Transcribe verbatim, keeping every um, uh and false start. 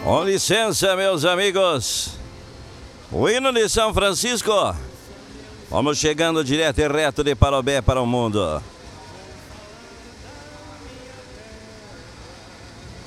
Com licença, meus amigos. O hino de São Francisco. Vamos chegando direto e reto de Parobé para o mundo.